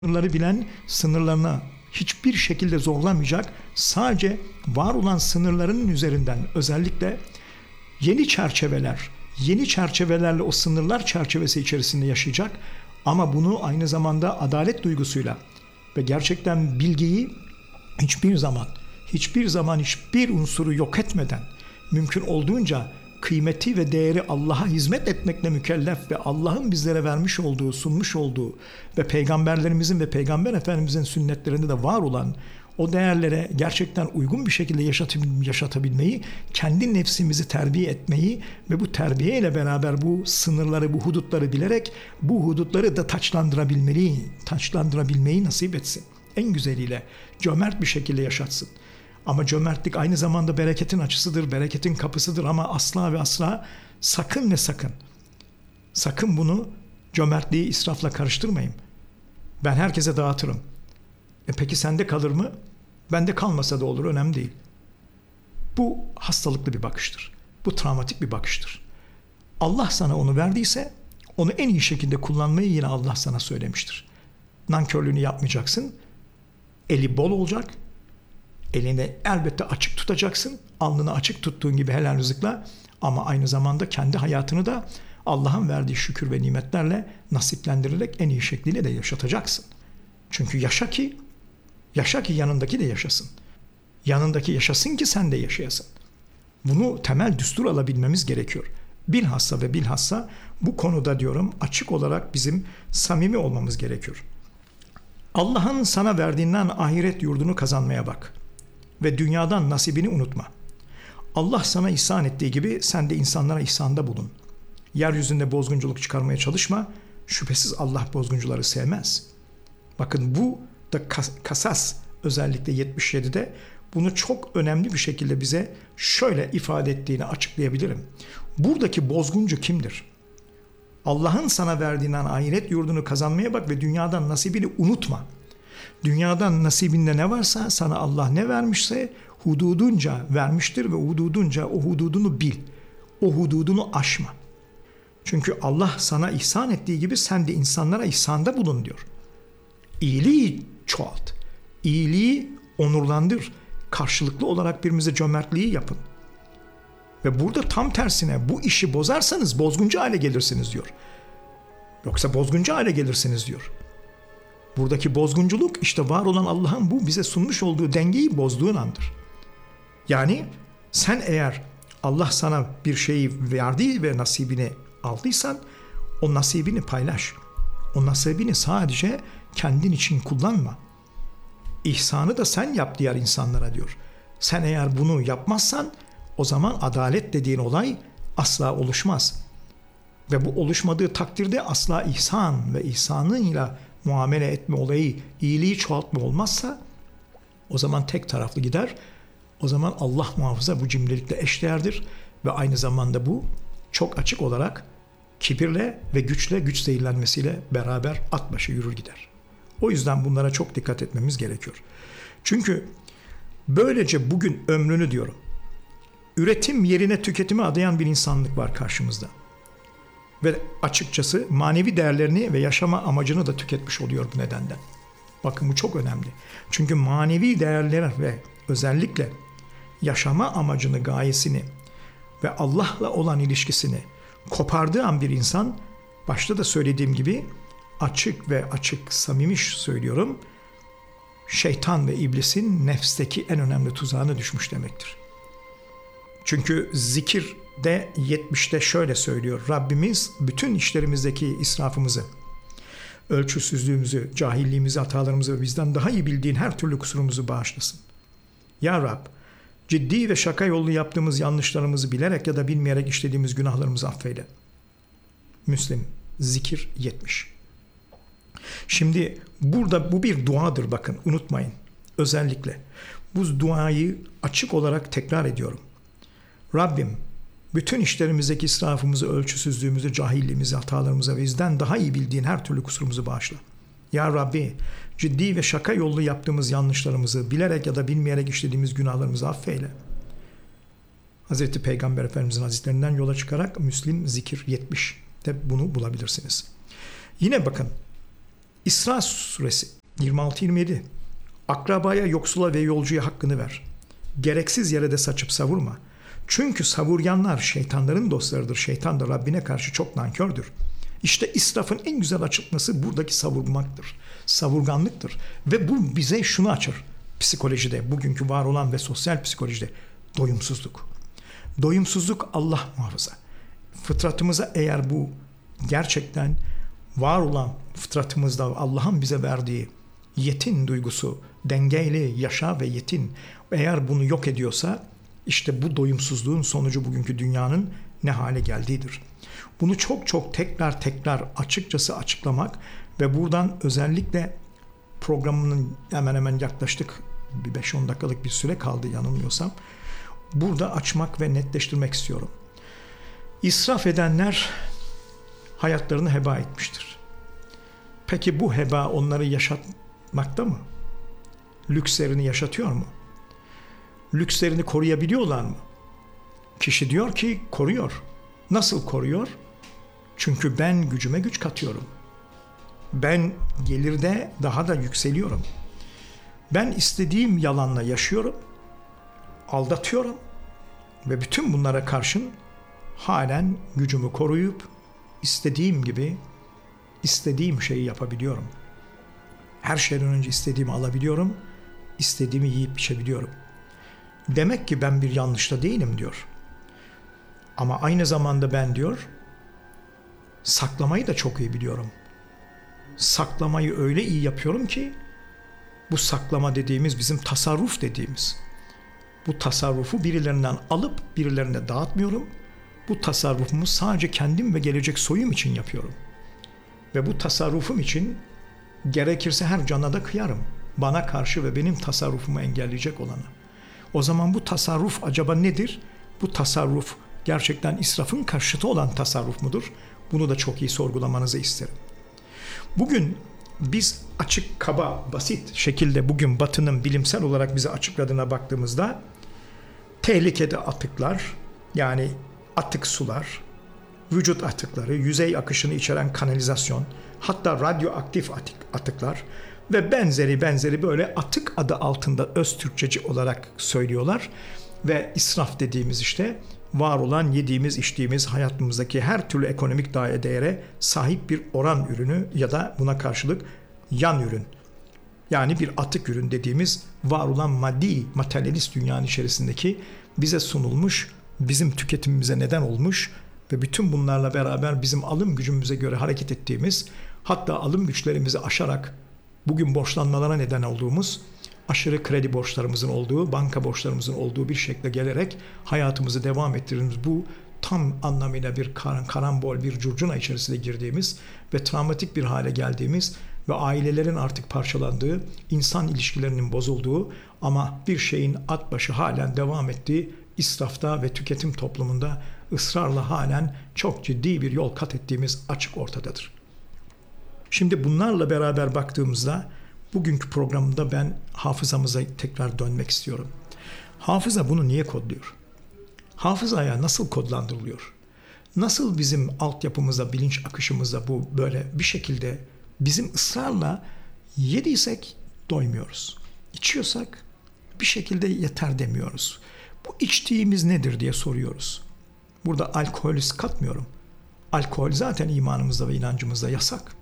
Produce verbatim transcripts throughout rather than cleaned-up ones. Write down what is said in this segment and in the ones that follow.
Sınırları bilen, sınırlarına hiçbir şekilde zorlamayacak, sadece var olan sınırların üzerinden özellikle yeni çerçeveler, yeni çerçevelerle o sınırlar çerçevesi içerisinde yaşayacak ama bunu aynı zamanda adalet duygusuyla ve gerçekten bilgiyi hiçbir zaman, hiçbir zaman hiçbir unsuru yok etmeden mümkün olduğunca kıymeti ve değeri Allah'a hizmet etmekle mükellef ve Allah'ın bizlere vermiş olduğu, sunmuş olduğu ve peygamberlerimizin ve peygamber efendimizin sünnetlerinde de var olan o değerlere gerçekten uygun bir şekilde yaşatabilmeyi, kendi nefsimizi terbiye etmeyi ve bu terbiye ile beraber bu sınırları, bu hudutları bilerek bu hudutları da taçlandırabilmeyi, taçlandırabilmeyi nasip etsin. En güzeliyle cömert bir şekilde yaşatsın. Ama cömertlik aynı zamanda bereketin açısıdır, bereketin kapısıdır ama asla ve asla sakın ve sakın, sakın bunu cömertliği israfla karıştırmayın. Ben herkese dağıtırım. E peki sende kalır mı? Bende kalmasa da olur, önemli değil. Bu hastalıklı bir bakıştır. Bu travmatik bir bakıştır. Allah sana onu verdiyse onu en iyi şekilde kullanmayı yine Allah sana söylemiştir. Nankörlüğünü yapmayacaksın. Eli bol olacak. Elini elbette açık tutacaksın. Alnını açık tuttuğun gibi helal rızıkla ama aynı zamanda kendi hayatını da Allah'ın verdiği şükür ve nimetlerle nasiplendirerek en iyi şekliyle de yaşatacaksın. Çünkü yaşa ki yaşa ki yanındaki de yaşasın. Yanındaki yaşasın ki sen de yaşayasın. Bunu temel düstur alabilmemiz gerekiyor. Bilhassa ve bilhassa bu konuda diyorum açık olarak bizim samimi olmamız gerekiyor. Allah'ın sana verdiğinden ahiret yurdunu kazanmaya bak. Ve dünyadan nasibini unutma. Allah sana ihsan ettiği gibi sen de insanlara ihsanda bulun. Yeryüzünde bozgunculuk çıkarmaya çalışma. Şüphesiz Allah bozguncuları sevmez. Bakın bu da Kasas özellikle yetmiş yedide bunu çok önemli bir şekilde bize şöyle ifade ettiğini açıklayabilirim. Buradaki bozguncu kimdir? Allah'ın sana verdiğinden ahiret yurdunu kazanmaya bak ve dünyadan nasibini unutma. Dünyadan nasibinde ne varsa sana Allah ne vermişse hududunca vermiştir ve hududunca o hududunu bil. O hududunu aşma. Çünkü Allah sana ihsan ettiği gibi sen de insanlara ihsanda bulun diyor. İyiliği çoğalt. İyiliği onurlandır. Karşılıklı olarak birbirimize cömertliği yapın. Ve burada tam tersine bu işi bozarsanız bozguncu hale gelirsiniz diyor. Yoksa bozguncu hale gelirsiniz diyor. Buradaki bozgunculuk işte var olan Allah'ın bu bize sunmuş olduğu dengeyi bozduğun andır. Yani sen eğer Allah sana bir şeyi verdi ve nasibini aldıysan o nasibini paylaş. O nasibini sadece kendin için kullanma. İhsanı da sen yap diğer insanlara diyor. Sen eğer bunu yapmazsan o zaman adalet dediğin olay asla oluşmaz. Ve bu oluşmadığı takdirde asla ihsan ve ihsanıyla muamele etme olayı, iyiliği çoğaltma olmazsa o zaman tek taraflı gider. O zaman Allah muhafaza bu cimrilikle eşdeğerdir ve aynı zamanda bu çok açık olarak kibirle ve güçle, güç zehirlenmesiyle beraber at başı yürür gider. O yüzden bunlara çok dikkat etmemiz gerekiyor. Çünkü böylece bugün ömrünü diyorum, üretim yerine tüketime adayan bir insanlık var karşımızda. Ve açıkçası manevi değerlerini ve yaşama amacını da tüketmiş oluyor bu nedenden. Bakın bu çok önemli. Çünkü manevi değerler ve özellikle yaşama amacını, gayesini ve Allah'la olan ilişkisini kopardığı an bir insan, başta da söylediğim gibi açık ve açık, samimi söylüyorum, şeytan ve iblisin nefsteki en önemli tuzağına düşmüş demektir. Çünkü zikir de yetmişte şöyle söylüyor. Rabbimiz bütün işlerimizdeki israfımızı, ölçüsüzlüğümüzü, cahilliğimizi, hatalarımızı ve bizden daha iyi bildiğin her türlü kusurumuzu bağışlasın. Ya Rab, ciddi ve şaka yollu yaptığımız yanlışlarımızı bilerek ya da bilmeyerek işlediğimiz günahlarımızı affeyle. Müslim, zikir yetmiş. Şimdi burada bu bir duadır bakın, unutmayın. Özellikle bu duayı açık olarak tekrar ediyorum. Rabbim, bütün işlerimizdeki israfımızı, ölçüsüzlüğümüzü, cahilliğimizi, hatalarımızı ve bizden daha iyi bildiğin her türlü kusurumuzu bağışla. Ya Rabbi, ciddi ve şaka yollu yaptığımız yanlışlarımızı, bilerek ya da bilmeyerek işlediğimiz günahlarımızı affeyle. Hazreti Peygamber Efendimizin hadislerinden yola çıkarak Müslim zikir yetmişte bunu bulabilirsiniz. Yine bakın, İsra suresi yirmi altı yirmi yedi. Akrabaya, yoksula ve yolcuya hakkını ver. Gereksiz yere de saçıp savurma. Çünkü savurganlar şeytanların dostlarıdır. Şeytan da Rabbine karşı çok nankördür. İşte israfın en güzel açıklaması buradaki savurmaktır. Savurganlıktır. Ve bu bize şunu açar. Psikolojide, bugünkü var olan ve sosyal psikolojide doyumsuzluk. Doyumsuzluk Allah muhafaza. Fıtratımıza eğer bu gerçekten var olan fıtratımızda Allah'ın bize verdiği yetin duygusu, dengeli yaşa ve yetin eğer bunu yok ediyorsa işte bu doyumsuzluğun sonucu bugünkü dünyanın ne hale geldiğidir. Bunu çok çok tekrar tekrar açıkçası açıklamak ve buradan özellikle programının hemen hemen yaklaştık bir beş on dakikalık bir süre kaldı yanılmıyorsam. Burada açmak ve netleştirmek istiyorum. İsraf edenler hayatlarını heba etmiştir. Peki bu heba onları yaşatmakta mı? Lükslerini yaşatıyor mu? Lükslerini koruyabiliyorlar mı? Kişi diyor ki koruyor. Nasıl koruyor? Çünkü ben gücüme güç katıyorum. Ben gelirde daha da yükseliyorum. Ben istediğim yalanla yaşıyorum, aldatıyorum ve bütün bunlara karşın halen gücümü koruyup istediğim gibi istediğim şeyi yapabiliyorum. Her şeyden önce istediğimi alabiliyorum, istediğimi yiyip içebiliyorum. Demek ki ben bir yanlışta değilim diyor. Ama aynı zamanda ben diyor, saklamayı da çok iyi biliyorum. Saklamayı öyle iyi yapıyorum ki, bu saklama dediğimiz bizim tasarruf dediğimiz. Bu tasarrufu birilerinden alıp birilerine dağıtmıyorum. Bu tasarrufumu sadece kendim ve gelecek soyum için yapıyorum. Ve bu tasarrufum için gerekirse her cana da kıyarım. Bana karşı ve benim tasarrufumu engelleyecek olanı. O zaman bu tasarruf acaba nedir? Bu tasarruf gerçekten israfın karşıtı olan tasarruf mudur? Bunu da çok iyi sorgulamanızı isterim. Bugün biz açık, kaba, basit şekilde bugün Batı'nın bilimsel olarak bize açıkladığına baktığımızda tehlikede atıklar, yani atık sular, vücut atıkları, yüzey akışını içeren kanalizasyon, hatta radyoaktif atık, atıklar ve benzeri benzeri böyle atık adı altında öz Türkçeci olarak söylüyorlar. Ve israf dediğimiz işte var olan yediğimiz, içtiğimiz hayatımızdaki her türlü ekonomik değere sahip bir oran ürünü ya da buna karşılık yan ürün. Yani bir atık ürün dediğimiz var olan maddi, materyalist dünyanın içerisindeki bize sunulmuş, bizim tüketimimize neden olmuş ve bütün bunlarla beraber bizim alım gücümüze göre hareket ettiğimiz, hatta alım güçlerimizi aşarak bugün borçlanmalara neden olduğumuz, aşırı kredi borçlarımızın olduğu, banka borçlarımızın olduğu bir şekle gelerek hayatımızı devam ettirdiğimiz bu tam anlamıyla bir karambol, bir curcuna içerisine girdiğimiz ve travmatik bir hale geldiğimiz ve ailelerin artık parçalandığı, insan ilişkilerinin bozulduğu ama bir şeyin at başı halen devam ettiği israfta ve tüketim toplumunda ısrarla halen çok ciddi bir yol kat ettiğimiz açık ortadadır. Şimdi bunlarla beraber baktığımızda bugünkü programda ben hafızamıza tekrar dönmek istiyorum. Hafıza bunu niye kodluyor? Hafızaya nasıl kodlandırılıyor? Nasıl bizim altyapımıza, bilinç akışımıza bu böyle bir şekilde bizim ısrarla yediysek doymuyoruz. İçiyorsak bir şekilde yeter demiyoruz. Bu içtiğimiz nedir diye soruyoruz. Burada alkol katmıyorum. Alkol zaten imanımızda ve inancımızda yasak.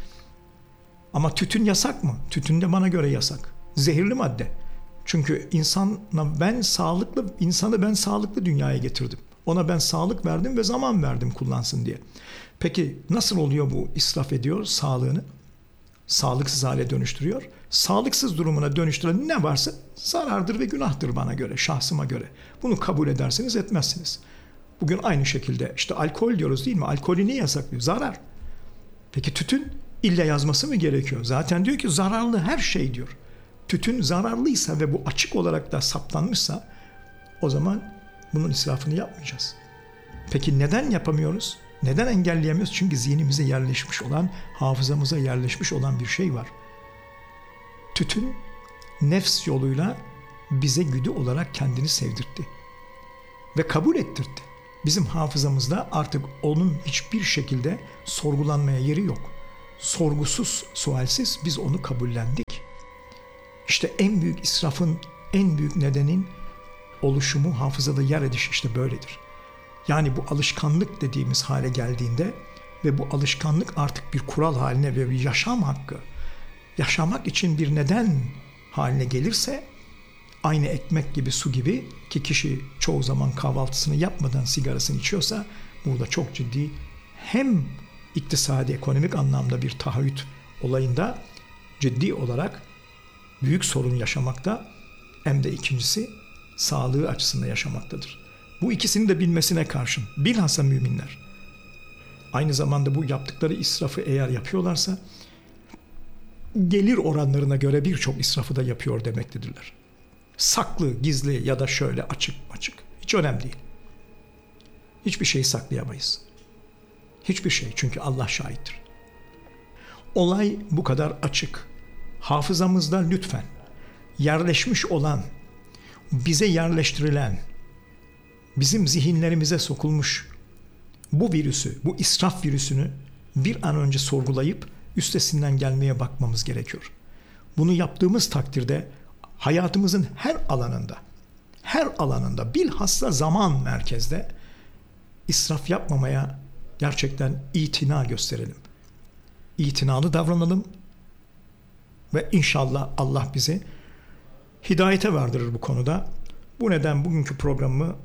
Ama tütün yasak mı? Tütün de bana göre yasak. Zehirli madde. Çünkü insana ben sağlıklı, insanı ben sağlıklı dünyaya getirdim. Ona ben sağlık verdim ve zaman verdim kullansın diye. Peki nasıl oluyor bu? İsraf ediyor sağlığını. Sağlıksız hale dönüştürüyor. Sağlıksız durumuna dönüştüren ne varsa zarardır ve günahtır bana göre, şahsıma göre. Bunu kabul edersiniz, etmezsiniz. Bugün aynı şekilde işte alkol diyoruz değil mi? Alkolü niye yasaklıyor? Zarar. Peki tütün? İlla yazması mı gerekiyor? Zaten diyor ki zararlı her şey diyor. Tütün zararlıysa ve bu açık olarak da saptanmışsa o zaman bunun israfını yapmayacağız. Peki neden yapamıyoruz? Neden engelleyemiyoruz? Çünkü zihnimize yerleşmiş olan, hafızamıza yerleşmiş olan bir şey var. Tütün nefs yoluyla bize güdü olarak kendini sevdirtti. Ve kabul ettirdi. Bizim hafızamızda artık onun hiçbir şekilde sorgulanmaya yeri yok. sorgusuz, sualsiz biz onu kabullendik. İşte en büyük israfın en büyük nedenin oluşumu, hafızada yer edişi işte böyledir. Yani bu alışkanlık dediğimiz hale geldiğinde ve bu alışkanlık artık bir kural haline ve bir yaşam hakkı, yaşamak için bir neden haline gelirse, aynı ekmek gibi, su gibi, ki kişi çoğu zaman kahvaltısını yapmadan sigarasını içiyorsa, burada çok ciddi hem iktisadi, ekonomik anlamda bir taahhüt olayında ciddi olarak büyük sorun yaşamakta, hem de ikincisi sağlığı açısından yaşamaktadır. Bu ikisini de bilmesine karşın bilhassa müminler aynı zamanda bu yaptıkları israfı eğer yapıyorlarsa gelir oranlarına göre birçok israfı da yapıyor demektedirler. Saklı, gizli ya da şöyle açık açık hiç önemli değil. Hiçbir şeyi saklayamayız. Hiçbir şey, çünkü Allah şahittir. Olay bu kadar açık. Hafızamızda lütfen yerleşmiş olan, bize yerleştirilen, bizim zihinlerimize sokulmuş bu virüsü, bu israf virüsünü bir an önce sorgulayıp üstesinden gelmeye bakmamız gerekiyor. Bunu yaptığımız takdirde hayatımızın her alanında, her alanında, bilhassa zaman merkezde israf yapmamaya gerçekten itina gösterelim. İtinalı davranalım ve inşallah Allah bizi hidayete vardırır bu konuda. Bu neden bugünkü programımı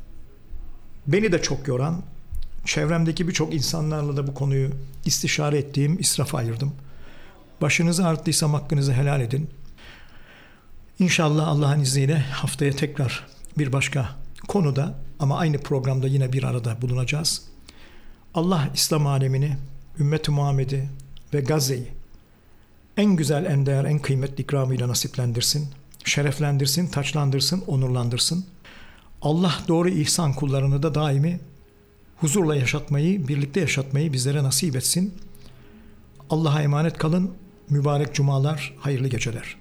beni de çok yoran, çevremdeki birçok insanlarla da bu konuyu istişare ettiğim israfa ayırdım. Başınızı arttıysam hakkınızı helal edin. İnşallah Allah'ın izniyle haftaya tekrar bir başka konuda ama aynı programda yine bir arada bulunacağız. Allah İslam alemini, Ümmet-i Muhammed'i ve Gazze'yi en güzel, en değer, en kıymetli ikramıyla nasiplendirsin, şereflendirsin, taçlandırsın, onurlandırsın. Allah doğru ihsan kullarını da daimi huzurla yaşatmayı, birlikte yaşatmayı bizlere nasip etsin. Allah'a emanet kalın. Mübarek cumalar, hayırlı geceler.